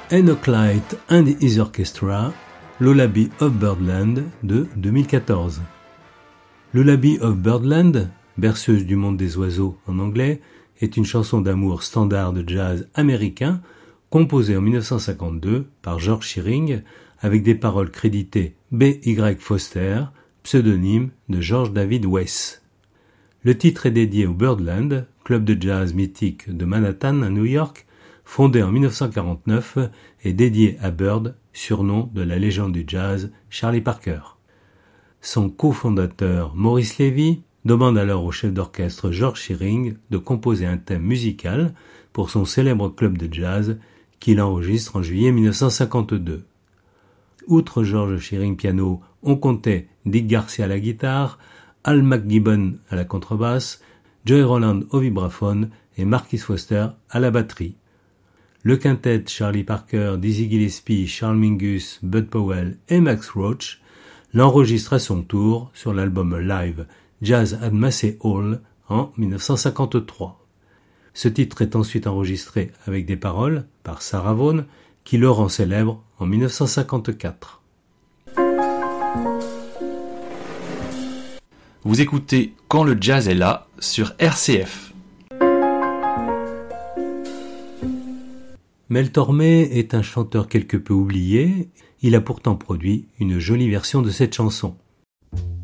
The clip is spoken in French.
Enoch Light and His Orchestra, Lullaby of Birdland de 2014. Lullaby of Birdland, berceuse du monde des oiseaux en anglais, est une chanson d'amour standard de jazz américain composée en 1952 par George Shearing avec des paroles créditées B.Y. Foster, pseudonyme de George David Weiss. Le titre est dédié au Birdland, club de jazz mythique de Manhattan à New York, fondé en 1949 et dédié à Bird, surnom de la légende du jazz Charlie Parker. Son cofondateur Maurice Levy demande alors au chef d'orchestre George Shearing de composer un thème musical pour son célèbre club de jazz qu'il enregistre en juillet 1952. Outre George Shearing piano, on comptait Dick Garcia à la guitare, Al McGibbon à la contrebasse, Joey Roland au vibraphone et Marquis Foster à la batterie. Le quintet Charlie Parker, Dizzy Gillespie, Charles Mingus, Bud Powell et Max Roach l'enregistre à son tour sur l'album live Jazz at Massey Hall en 1953. Ce titre est ensuite enregistré avec des paroles par Sarah Vaughan qui le rend célèbre en 1954. Vous écoutez Quand le jazz est là sur RCF. Mel Tormé est un chanteur quelque peu oublié, il a pourtant produit une jolie version de cette chanson.